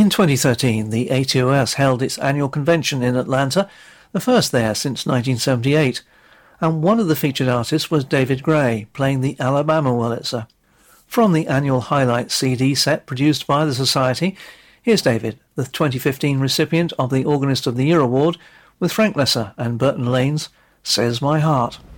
In 2013, the ATOS held its annual convention in Atlanta, the first there since 1978, and one of the featured artists was David Gray, playing the Alabama Wurlitzer. From the annual highlight CD set produced by the Society, here's David, the 2015 recipient of the Organist of the Year Award, with Frank Loesser and Burton Lane's Says My Heart.